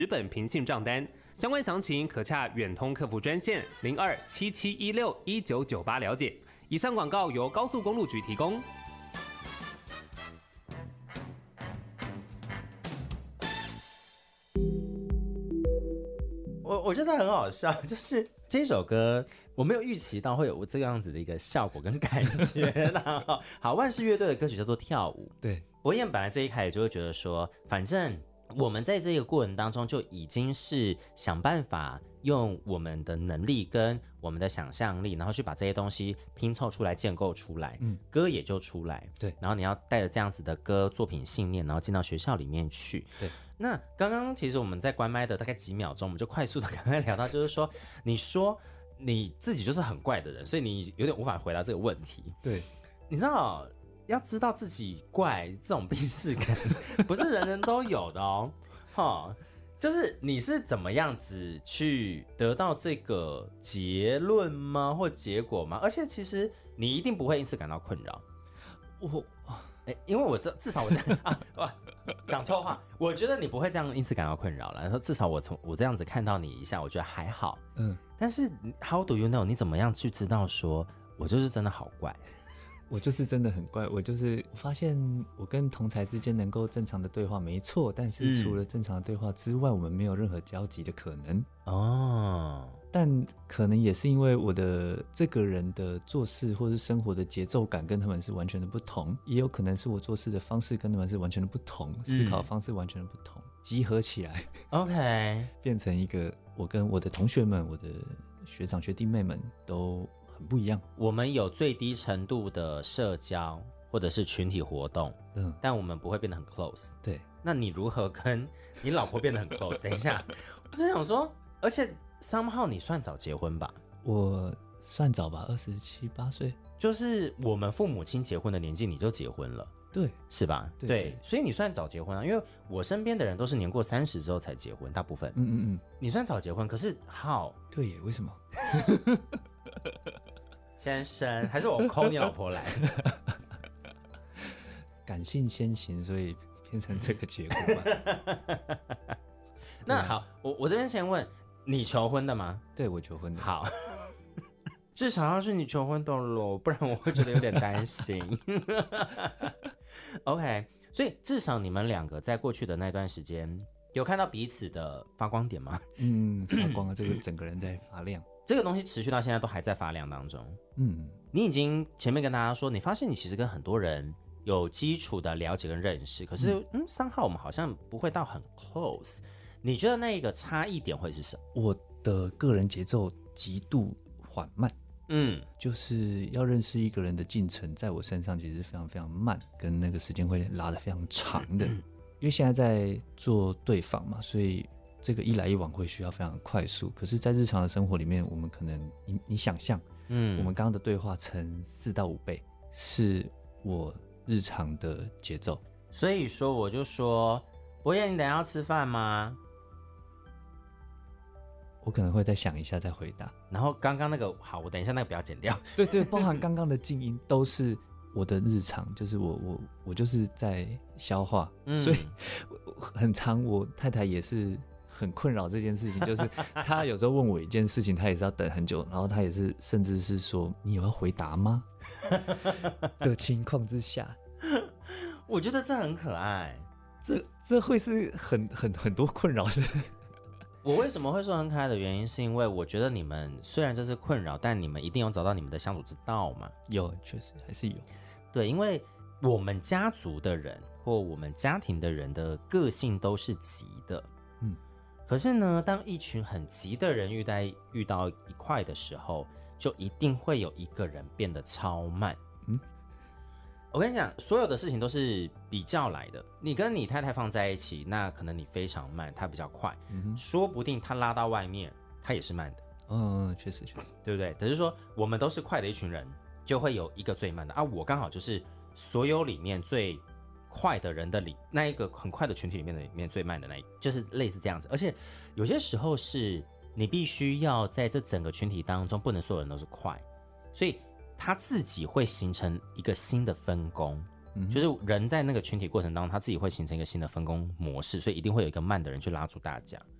纸本平信账单，相关详情可洽远通客服专线0277161998了解。以上广告由高速公路局提供。 我觉得很好笑，就是这首歌我没有预期到会有这个样子的一个效果跟感觉好，万事乐队的歌曲叫做《跳舞》。 对， 博彦本来这一开始就会觉得说，反正我们在这个过程当中就已经是想办法用我们的能力跟我们的想象力，然后去把这些东西拼凑出来、建构出来，歌也就出来。 对， 然后你要带着这样子的歌作品信念，然后进到学校里面去。 对， 那刚刚其实我们在关麦的大概几秒钟，我们就快速的刚才聊到，就是说，你说你自己就是很怪的人，所以你有点无法回答这个问题。 对， 你知道，要知道自己怪这种病识感，不是人人都有的哦。哈，就是你是怎么样子去得到这个结论吗？或结果吗？而且其实你一定不会因此感到困扰。因为我至少我这样讲错话，我觉得你不会这样因此感到困扰了。然后至少我这样子看到你一下，我觉得还好。但是 how do you know？ 你怎么样去知道说我就是真的好怪？ 我就是真的很怪，我发现我跟同才之间能够正常的对话没错，但是除了正常的对话之外，我们没有任何交集的可能哦。但可能也是因为我的这个人的做事或是生活的节奏感跟他们是完全的不同，也有可能是我做事的方式跟他们是完全的不同，思考方式完全的不同，集合起来 OK 变成一个我跟我的同学们、我的学长学弟妹们都很不一样。 我们有最低程度的社交或者是群体活动，但我们不会变得很 close。对，那你如何跟你老婆变得很 close？ 等一下，我就想说，而且somehow你算早结婚吧？ 我算早吧，27、8岁， 就是我们父母亲结婚的年纪你就结婚了。 对， 是吧？ 对，所以你算早结婚啊，因为我身边的人都是年过30之后才结婚，大部分。你算早结婚，可是 how？ 对耶，为什么？ 先生，还是我call你老婆来？ 感性先行，所以变成这个结果吧。 那好，我这边先问，你求婚的吗？ 对，我求婚的。 好，至少要是你求婚的咯，不然我会觉得有点担心。OK， 所以至少你们两个在过去的那段时间有看到彼此的发光点吗？ 发光了，这个整个人在发亮。 这个东西持续到现在都还在发亮当中。你已经前面跟大家说，你发现你其实跟很多人有基础的了解跟认识，可是somehow我们好像不会到很 close。你觉得那一个差异点会是什么？ 我的个人节奏极度缓慢。就是要认识一个人的进程，在我身上其实是非常非常慢，跟那个时间会拉得非常长的。因为现在在做对访嘛，所以这个一来一往会需要非常快速。可是，在日常的生活里面，我们可能你想象，我们刚刚的对话乘4到5倍，是我日常的节奏。 所以说，我就说，博彦，你等一下要吃饭吗？ 我可能会再想一下再回答。 然后刚刚那个好，我等一下那个不要剪掉。 对对，包含刚刚的静音都是我的日常，就是我就是在消化，所以很常我太太也是很困扰这件事情，就是她有时候问我一件事情，她也是要等很久，然后她也是甚至是说你有要回答吗的情况之下， 我觉得这很可爱， 这会是很多困扰的。 我为什么会说很可爱的原因，是因为我觉得你们虽然这是困扰，但你们一定有找到你们的相处之道嘛。 有，确实还是有。 对，因为我们家族的人或我们家庭的人的个性都是急的，可是呢，当一群很急的人遇到一块的时候，就一定会有一个人变得超慢。我跟你讲，所有的事情都是比较来的。你跟你太太放在一起，那可能你非常慢，她比较快，说不定她拉到外面，她也是慢的。 确实， 对不对？只是说我们都是快的一群人，就会有一个最慢的啊。我刚好就是所有里面最快的人的那一个很快的群体里面最慢的那一个，就是类似这样子。而且有些时候是你必须要在这整个群体当中，不能所有人都是快，所以他自己会形成一个新的分工， 就是人在那个群体过程当中，他自己会形成一个新的分工模式，所以一定会有一个慢的人去拉住大家。